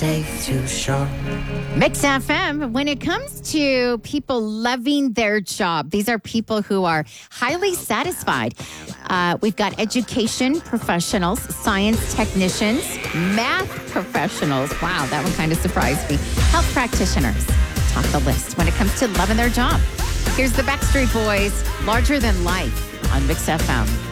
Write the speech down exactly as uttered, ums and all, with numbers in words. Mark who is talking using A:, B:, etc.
A: day's too short.
B: Mix F M, when it comes to people loving their job, these are people who are highly satisfied. Uh, we've got education professionals, science technicians, math professionals. Wow, that one kind of surprised me. Health practitioners top the list when it comes to loving their job. Here's the Backstreet Boys, Larger Than Life on Mix F M.